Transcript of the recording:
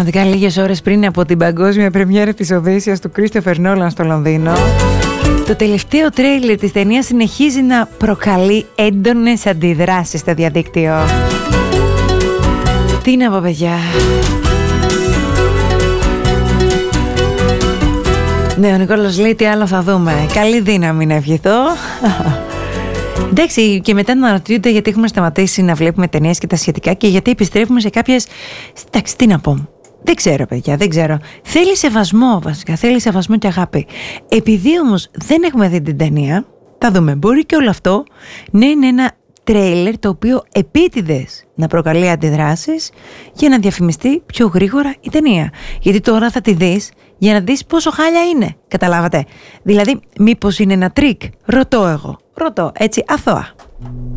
Πραγματικά λίγες ώρες πριν από την παγκόσμια πρεμιέρα της Οδύσσειας του Κρίστοφερ Νόλαν στο Λονδίνο, το τελευταίο τρέιλερ της ταινίας συνεχίζει να προκαλεί έντονες αντιδράσεις στο διαδίκτυο. Τι να πω, παιδιά. Ναι, ο Νικόλος λέει τι άλλο θα δούμε. Καλή δύναμη να ευχηθώ. Εντάξει, και μετά να αναρωτιούνται γιατί έχουμε σταματήσει να βλέπουμε ταινίες και τα σχετικά και γιατί επιστρέφουμε σε κάποιες. Εντάξει, τι να πω. Δεν ξέρω, παιδιά, δεν ξέρω. Θέλει σεβασμό, βασικά. Θέλει σεβασμό και αγάπη. Επειδή όμως δεν έχουμε δει την ταινία, θα δούμε. Μπορεί και όλο αυτό να είναι ένα τρέιλερ το οποίο επίτηδες να προκαλεί αντιδράσεις για να διαφημιστεί πιο γρήγορα η ταινία. Γιατί τώρα θα τη δεις για να δεις πόσο χάλια είναι. Καταλάβατε. Δηλαδή, μήπως είναι ένα τρίκ. Ρωτώ εγώ. Ρωτώ έτσι αθώα.